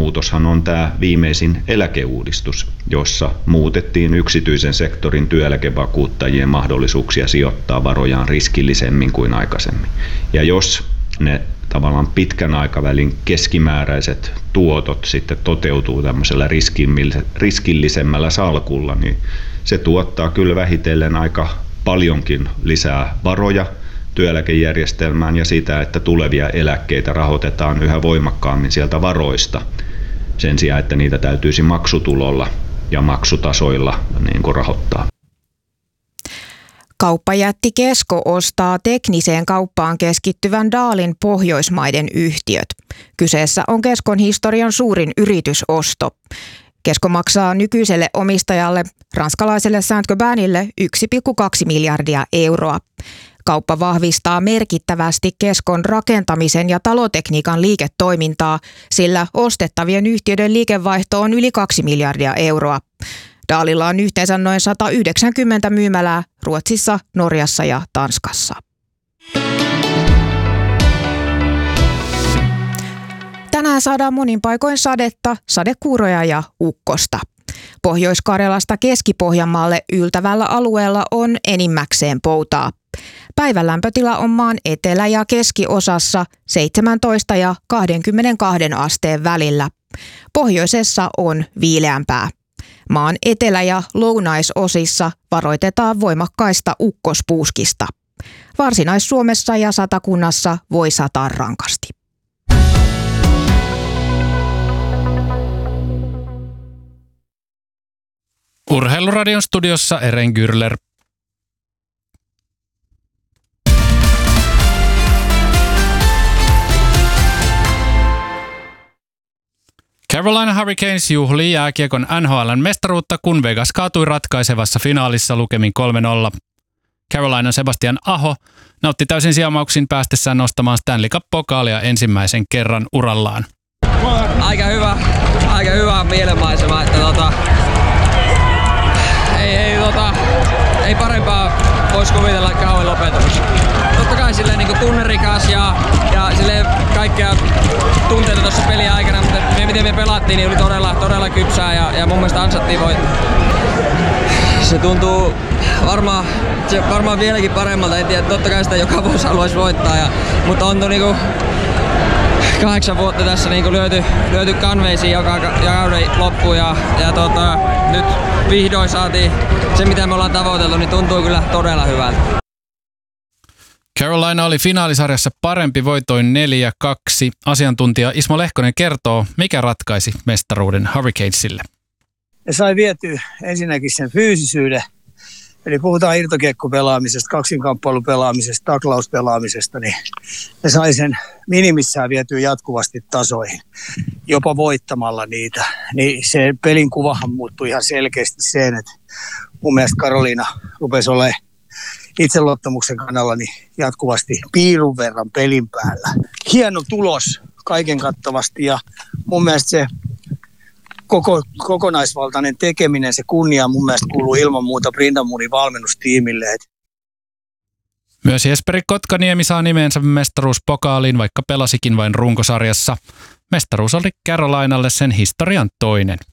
muutoshan on tämä viimeisin eläkeuudistus, jossa muutettiin yksityisen sektorin työeläkevakuuttajien mahdollisuuksia sijoittaa varojaan riskillisemmin kuin aikaisemmin. Ja jos ne tavallaan pitkän aikavälin keskimääräiset tuotot sitten toteutuu tämmöisellä riskillisemmällä salkulla, niin se tuottaa kyllä vähitellen aika paljonkin lisää varoja työeläkejärjestelmään ja sitä, että tulevia eläkkeitä rahoitetaan yhä voimakkaammin sieltä varoista sen sijaan, että niitä täytyisi maksutulolla ja maksutasoilla niin kuin rahoittaa. Kauppajätti Kesko ostaa tekniseen kauppaan keskittyvän Daalin Pohjoismaiden yhtiöt. Kyseessä on Keskon historian suurin yritysosto. Kesko maksaa nykyiselle omistajalle, ranskalaiselle Saint-Gobainille 1,2 miljardia euroa. Kauppa vahvistaa merkittävästi Keskon rakentamisen ja talotekniikan liiketoimintaa, sillä ostettavien yhtiöiden liikevaihto on yli 2 miljardia euroa. Daalilla on yhteensä noin 190 myymälää Ruotsissa, Norjassa ja Tanskassa. Tänään saadaan monin paikoin sadetta, sadekuuroja ja ukkosta. Pohjois-Karjalasta Keski-Pohjanmaalle yltävällä alueella on enimmäkseen poutaa. Päivän on maan etelä- ja keskiosassa 17 ja 22 asteen välillä. Pohjoisessa on viileämpää. Maan etelä- ja lounaisosissa varoitetaan voimakkaista ukkospuuskista. Varsinais-Suomessa ja Satakunnassa voi sataa rankasti. Urheiluradion studiossa Eren Gürler. Carolina Hurricanes juhlii jääkiekon NHL:n mestaruutta, kun Vegas kaatui ratkaisevassa finaalissa lukemin 3-0. Carolinan Sebastian Aho nautti täysin sijamauksin päästessään nostamaan Stanley Cup-pokaalia ensimmäisen kerran urallaan. Aika hyvä mielenmaisema, että ei parempaa voisi kuvitella kauan lopetus. Totta kai silleen niin tunnerikas ja silleen kaikkea tunteita tuossa pelin aikana, mutta miten me pelattiin, niin oli todella kypsää ja mun mielestä ansattiin voittaa. Se tuntuu varmaan vieläkin paremmalta, en tiedä, totta kai sitä joka vuosi haluaisi voittaa, mutta on niinku 8 vuotta tässä niinku lyöty kanveisiin joka kauden loppuun ja nyt vihdoin saatiin se, mitä me ollaan tavoiteltu, niin tuntuu kyllä todella hyvältä. Carolina oli finaalisarjassa parempi voitoin 4-2. Asiantuntija Ismo Lehkonen kertoo, mikä ratkaisi mestaruuden Hurricanesille. Ne sai vietyä ensinnäkin sen fyysisyyden. Eli puhutaan irtokiekkopelaamisesta, kaksinkamppailupelaamisesta, taklauspelaamisesta, niin ne sai sen minimissään vietyä jatkuvasti tasoihin, jopa voittamalla niitä. Niin se pelin kuvahan muuttui ihan selkeästi sen, että mun mielestä Carolina rupesi olemaan itseluottamuksen kannalla niin jatkuvasti piirun verran pelin päällä. Hieno tulos kaiken kattavasti ja mun mielestä se kokonaisvaltainen tekeminen, se kunnia mun mielestä kuuluu ilman muuta Brindamurin valmennustiimille. Myös Jesperi Kotkaniemi saa nimensä mestaruuspokaaliin, vaikka pelasikin vain runkosarjassa. Mestaruus oli Carolinalle sen historian toinen.